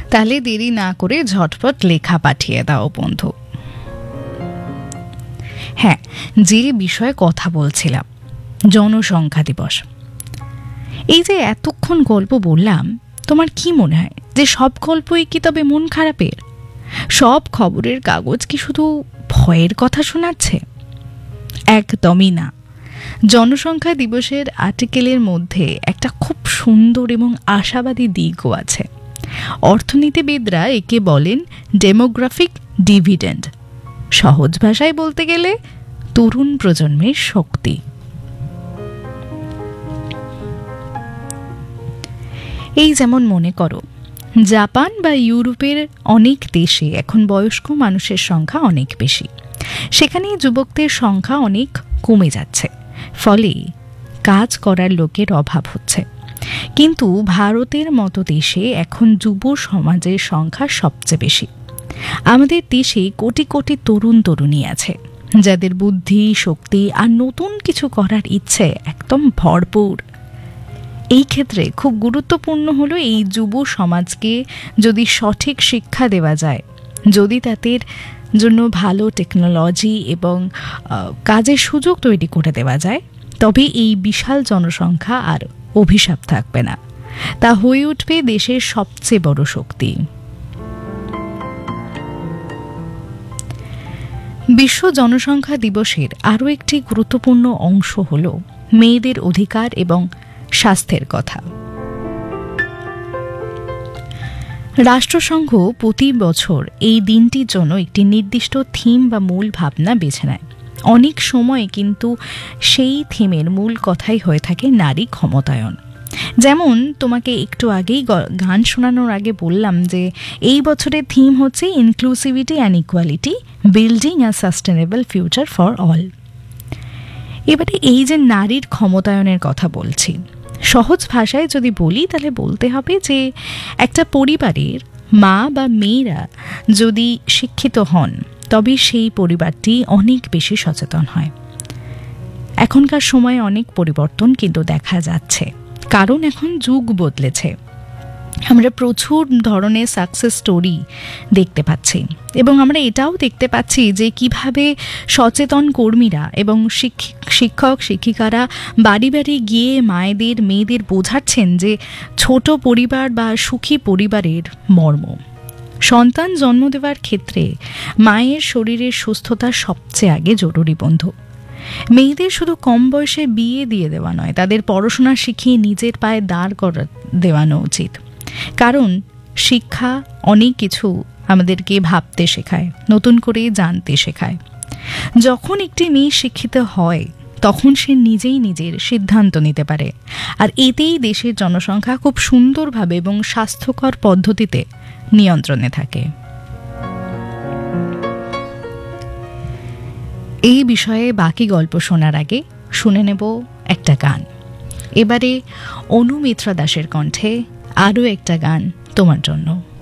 তাহলে দেরি না করে ঝটপট লেখা পাঠিয়ে দাও বন্ধু। হ্যাঁ, যে বিষয়ে কথা বলছিলাম, জনসংখ্যা দিবস। এই যে এতক্ষণ গল্প বললাম, তোমার কি মনে হয় যে সব গল্পই কি তবে মন খারাপের? সব খবরের কাগজ কি শুধু ভয়ের কথা শোনাচ্ছে? একদমই না। জনসংখ্যা দিবসের আর্টিকেলের মধ্যে একটা খুব সুন্দর এবং আশাবাদী দিকও আছে। অর্থনীতিবিদরা একে বলেন ডেমোগ্রাফিক ডিভিডেন্ড। সহজ ভাষায় বলতে গেলে তরুণ প্রজন্মের শক্তি। এই যেমন মনে করো, জাপান বা ইউরোপের অনেক দেশে এখন বয়স্ক মানুষের সংখ্যা অনেক বেশি। সেখানে যুবকদের সংখ্যা অনেক কমে যাচ্ছে, ফলে কাজ করার লোকের অভাব হচ্ছে। কিন্তু ভারতের মতো দেশে এখন যুব সমাজের সংখ্যা সবচেয়ে বেশি। আমাদের দেশে কোটি কোটি তরুণ তরুণী আছে, যাদের বুদ্ধি, শক্তি আর নতুন কিছু করার ইচ্ছে একদম ভরপুর। এই ক্ষেত্রে খুব গুরুত্বপূর্ণ হলো এই যুব সমাজকে যদি সঠিক শিক্ষা দেওয়া যায়, যদি তাদের জন্য ভালো টেকনোলজি এবং কাজের সুযোগ তৈরি করে দেওয়া যায়, তবে এই বিশাল জনসংখ্যা আর অভিশাপ থাকবে না। তা হয়ে উঠবে দেশের সবচেয়ে বড় শক্তি। বিশ্ব জনসংখ্যা দিবসের আরও একটি গুরুত্বপূর্ণ অংশ হল মেয়েদের অধিকার এবং স্বাস্থ্যের কথা। রাষ্ট্রসংঘ প্রতি বছর এই দিনটির জন্য একটি নির্দিষ্ট থিম বা মূল ভাবনা বেছে নেয়। অনেক সময় কিন্তু সেই থিমের মূল কথাই হয়ে থাকে নারী ক্ষমতায়ন। যেমন তোমাকে একটু আগেই গান শোনানোর আগে বললাম যে এই বছরের থিম হচ্ছে inclusivity and equality, building a sustainable future for all. এবারে এই যে নারীর ক্ষমতায়নের কথা বলছি, সহজ ভাষায় যদি বলি তাহলে বলতে হবে যে একটা পরিবারের মা বা মেয়েরা যদি শিক্ষিত হন, তবে সেই পরিবারটি অনেক বেশি সচেতন হয়। এখনকার সময়ে অনেক পরিবর্তন কিন্তু দেখা যাচ্ছে, কারণ এখন যুগ বদলেছে। আমরা প্রচুর ধরনের সাকসেস স্টোরি দেখতে পাচ্ছি, এবং আমরা এটাও দেখতে পাচ্ছি যে কিভাবে সচেতন কর্মীরা এবং শিক্ষক শিক্ষিকারা বাড়ি বাড়ি গিয়ে মায়েদের, মেয়েদের বোঝাচ্ছেন যে ছোট পরিবার বা সুখী পরিবারের মর্ম। সন্তান জন্ম দেওয়ার ক্ষেত্রে মায়ের শরীরের সুস্থতা সবচেয়ে আগে জরুরি বন্ধু। মেয়েদের শুধু কম বয়সে বিয়ে দিয়ে দেওয়া নয়, তাদের পড়াশোনা শিখিয়ে নিজের পায়ে দাঁড় করা দেওয়ানো উচিত। কারণ শিক্ষা অনেক কিছু আমাদেরকে ভাবতে শেখায়, নতুন করে জানতে শেখায়। যখন একটি মেয়ে শিক্ষিত হয়, তখন সে নিজেই নিজের সিদ্ধান্ত নিতে পারে, আর এতেই দেশের জনসংখ্যা খুব সুন্দরভাবে এবং স্বাস্থ্যকর পদ্ধতিতে নিয়ন্ত্রণে থাকে। এই বিষয়ে বাকি গল্প শোনার আগে শুনে নেব একটা গান। এবারে অনু মিত্রা দাসের কণ্ঠে আরও একটা গান তোমার জন্য।